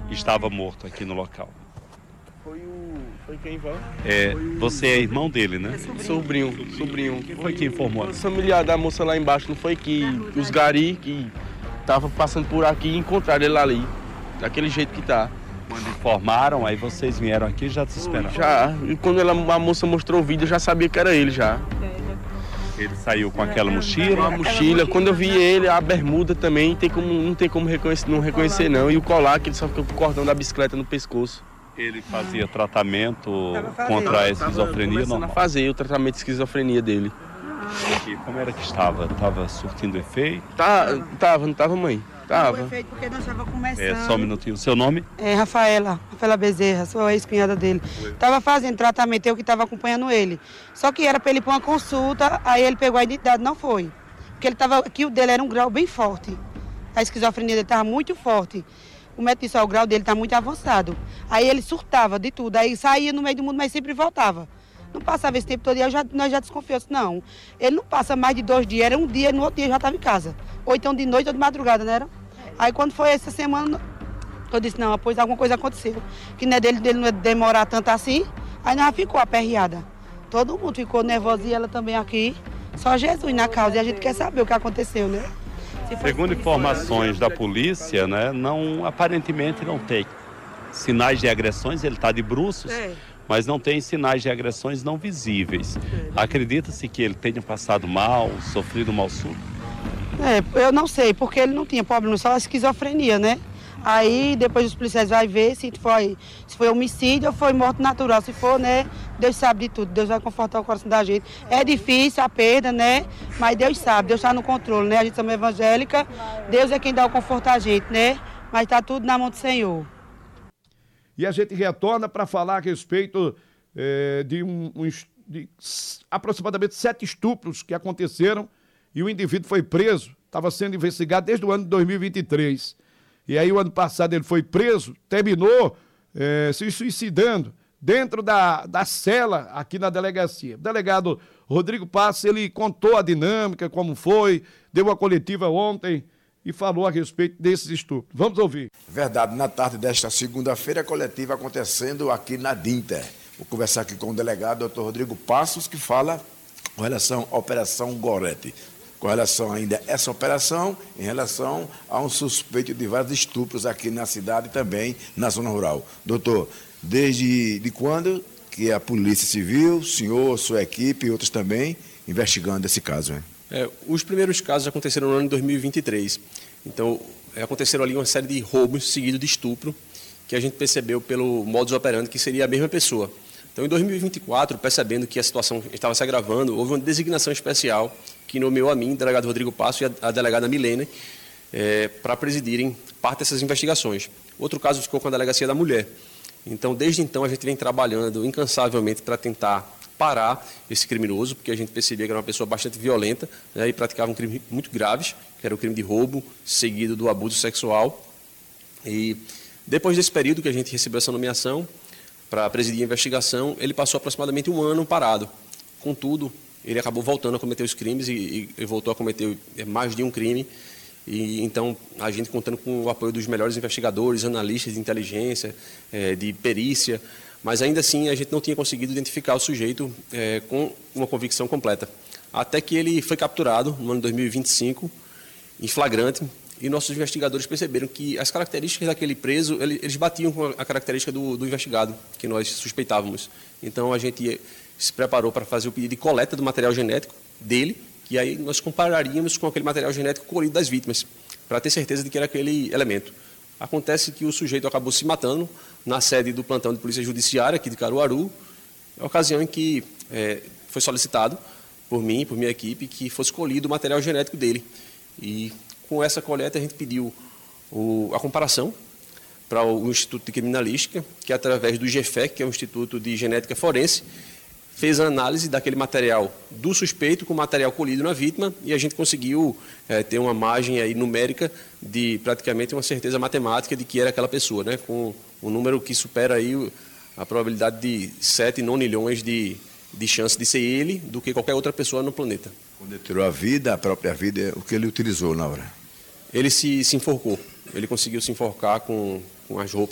estava morto aqui no local. Foi quem, Val? Você é irmão dele, né? Sobrinho. Quem foi que informou? O familiar da moça lá embaixo, não foi que os gari que estavam passando por aqui e encontraram ele ali, daquele jeito que tá. Quando informaram, aí vocês vieram aqui e já desesperaram? Já, e quando a moça mostrou o vídeo, eu já sabia que era ele já. Ele saiu com aquela mochila? A mochila, quando eu vi ele, a bermuda também, não tem como reconhecer não. E o colar, que ele só ficou com o cordão da bicicleta no pescoço. Ele fazia tratamento contra a esquizofrenia? Começando a fazer o tratamento de esquizofrenia dele. E como era que estava? Estava surtindo efeito? Não tava, mãe? Tava. Foi feito porque nós estávamos começando. Só um minutinho. O seu nome? Rafaela Bezerra, sou a ex-cunhada dele. Estava fazendo tratamento, eu que estava acompanhando ele. Só que era para ele ir para uma consulta, aí ele pegou a identidade, não foi. Porque ele estava aqui, o dele era um grau bem forte. A esquizofrenia dele estava muito forte. O médico disse, o grau dele está muito avançado. Aí ele surtava de tudo, aí saía no meio do mundo, mas sempre voltava. Não passava esse tempo todo, e nós já desconfiamos. Não, ele não passa mais de 2 dias, era um dia, no outro dia já estava em casa. Ou então de noite ou de madrugada, não era? Aí quando foi essa semana, eu disse, não, pois alguma coisa aconteceu. Que não é dele não é demorar tanto assim, aí nós ficou aperreada. Todo mundo ficou nervoso e ela também aqui. Só Jesus na causa, e a gente quer saber o que aconteceu, né? Segundo informações da polícia, né, aparentemente não tem sinais de agressões, ele está de bruços, mas não tem sinais de agressões não visíveis. Acredita-se que ele tenha passado mal, sofrido mal súbito? Eu não sei, porque ele não tinha problema, só a esquizofrenia, né? Aí depois os policiais vão ver se foi homicídio ou foi morte natural. Se for, né, Deus sabe de tudo, Deus vai confortar o coração da gente. É difícil a perda, né? Mas Deus sabe, Deus está no controle, né? A gente é evangélica, Deus é quem dá o conforto a gente, né? Mas está tudo na mão do Senhor. E a gente retorna para falar a respeito de aproximadamente 7 estupros que aconteceram e o indivíduo foi preso, estava sendo investigado desde o ano de 2023. E aí o ano passado ele foi preso, terminou se suicidando dentro da cela aqui na delegacia. O delegado Rodrigo Passos, ele contou a dinâmica, como foi, deu uma coletiva ontem e falou a respeito desses estupros. Vamos ouvir. Verdade, na tarde desta segunda-feira, a coletiva acontecendo aqui na Dinter. Vou conversar aqui com o delegado, doutor Rodrigo Passos, que fala com relação à Operação Gorete. Com relação ainda a essa operação, em relação a um suspeito de vários estupros aqui na cidade e também na zona rural. Doutor, desde quando que a Polícia Civil, o senhor, sua equipe e outros também, investigando esse caso, hein? Os primeiros casos aconteceram no ano de 2023. Então, aconteceram ali uma série de roubos seguidos de estupro, que a gente percebeu pelo modus operandi que seria a mesma pessoa. Então, em 2024, percebendo que a situação estava se agravando, houve uma designação especial que nomeou a mim, o delegado Rodrigo Passos, e a delegada Milene, para presidirem parte dessas investigações. Outro caso ficou com a Delegacia da Mulher. Então, desde então, a gente vem trabalhando incansavelmente para tentar parar esse criminoso, porque a gente percebia que era uma pessoa bastante violenta, né, e praticava um crime muito graves, que era o crime de roubo, seguido do abuso sexual. E depois desse período que a gente recebeu essa nomeação para presidir a investigação, ele passou aproximadamente 1 ano parado. Contudo, ele acabou voltando a cometer os crimes e voltou a cometer mais de um crime. E então, a gente contando com o apoio dos melhores investigadores, analistas de inteligência, de perícia, mas ainda assim a gente não tinha conseguido identificar o sujeito com uma convicção completa. Até que ele foi capturado no ano de 2025, em flagrante, e nossos investigadores perceberam que as características daquele preso, eles batiam com a característica do investigado, que nós suspeitávamos. Então a gente se preparou para fazer o pedido de coleta do material genético dele, que aí nós compararíamos com aquele material genético colhido das vítimas, para ter certeza de que era aquele elemento. Acontece que o sujeito acabou se matando na sede do plantão de polícia judiciária aqui de Caruaru, na ocasião em que foi solicitado por mim e por minha equipe que fosse colhido o material genético dele. E com essa coleta a gente pediu a comparação para o Instituto de Criminalística, que através do IGFEC, que é o Instituto de Genética Forense, fez a análise daquele material do suspeito com o material colhido na vítima e a gente conseguiu ter uma margem aí numérica de praticamente uma certeza matemática de que era aquela pessoa, né, com um número que supera aí a probabilidade de 7 nonilhões de chance de ser ele do que qualquer outra pessoa no planeta. Quando ele tirou a própria vida, o que ele utilizou na hora? Ele se enforcou. Ele conseguiu se enforcar com as roupas